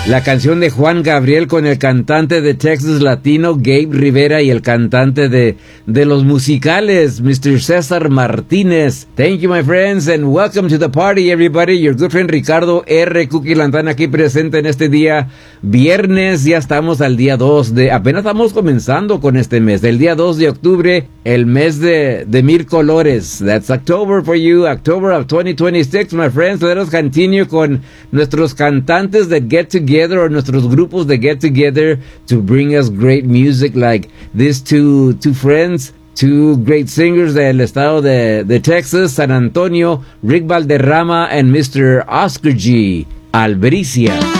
La canción de Juan Gabriel con el cantante de Texas Latino, Gabe Rivera, y el cantante de los musicales, Mr. César Martínez. Thank you, my friends, and welcome to the party, everybody. Your good friend Ricardo R. Cookie Lantana aquí presente en este día viernes. Ya estamos al día 2 apenas estamos comenzando con este mes, del día 2 de octubre, el mes de mil colores. That's October for you, October of 2026, my friends. Let us continue con nuestros cantantes that get together, or nuestros grupos that get together to bring us great music, like these two friends, two great singers del estado de Texas, San Antonio, Rick Valderrama and Mr. Oscar G. Albricias.